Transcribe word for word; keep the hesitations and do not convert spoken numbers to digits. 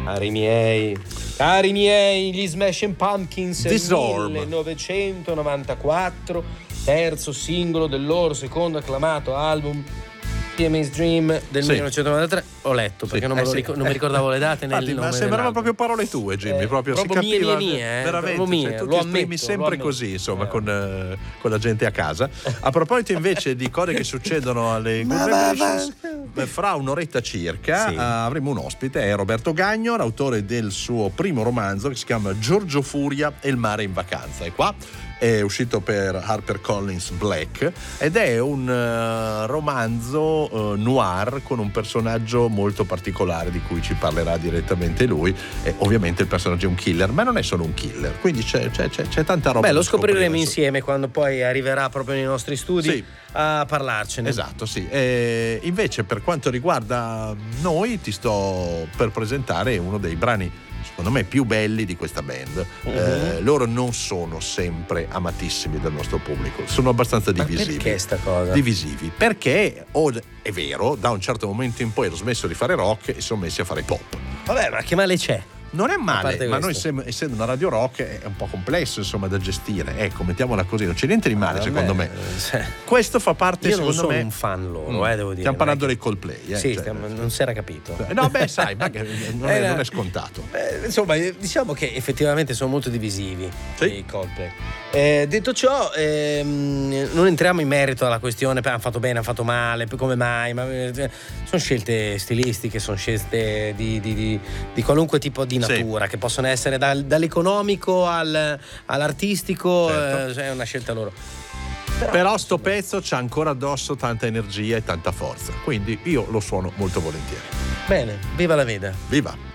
Cari miei, cari miei, gli Smashing Pumpkins, Dissolve. millenovecentonovantaquattro, terzo singolo del loro secondo acclamato album P M A's Dream del Sì. millenovecentonovantatré. Ho letto perché Sì. non, me lo Eh, sì. ricor- non mi ricordavo le date nel Infatti, ma nome sembravano dell'album. proprio parole tue, Jimmy. Eh, proprio, proprio si mie, capiva mie, mie, eh, veramente. proprio mie, Cioè, tu lo ti esprimi ammetto, sempre lo ammetto. così, insomma, Eh. con, eh, con la gente a casa. A proposito invece di cose che succedono alle Ma Good va, Vibrations, eh, fra un'oretta circa Sì. eh, avremo un ospite, è Roberto Gagno, l'autore del suo primo romanzo che si chiama Giorgio Furia e il mare in vacanza. E qua è uscito per HarperCollins Black ed è un uh, romanzo uh, noir con un personaggio molto particolare di cui ci parlerà direttamente lui, e ovviamente il personaggio è un killer, ma non è solo un killer, quindi c'è, c'è, c'è, c'è tanta roba. Beh, lo da scoprire, scopriremo insomma. insieme quando poi arriverà proprio nei nostri studi Sì. a parlarcene. Esatto, sì. E invece per quanto riguarda noi ti sto per presentare uno dei brani secondo me più belli di questa band. Uh-huh. Eh, loro non sono sempre amatissimi dal nostro pubblico, sono abbastanza Ma divisivi. perché sta cosa? Divisivi perché o è vero, da un certo momento in poi hanno smesso di fare rock e sono messi a fare pop. Vabbè, ma che male c'è? Non è A male, parte ma noi questo. sem- essendo una radio rock è un po' complesso insomma da gestire, ecco, mettiamola così, non c'è niente di male, Ah, secondo vabbè, me. cioè, Questo fa parte, io non secondo sono me, un fan loro, Mm. eh, devo dire. Stiamo non è parlando che- dei Coldplay, eh, Sì, cioè- stiamo- non si era capito. No, beh, sai, ma che non, è, Era- non è scontato. Eh, insomma, eh, diciamo che effettivamente sono molto divisivi Sì. i Coldplay. Eh, detto ciò, ehm, non entriamo in merito alla questione, hanno fatto bene, hanno fatto male, come mai, ma eh, sono scelte stilistiche, sono scelte di, di- di- di qualunque tipo di Sì. natura, che possono essere dal- dall'economico al- all'artistico, Certo. eh, è una scelta loro. Però sto pezzo c'ha ancora addosso tanta energia e tanta forza, quindi io lo suono molto volentieri. Bene, viva la veda. Viva!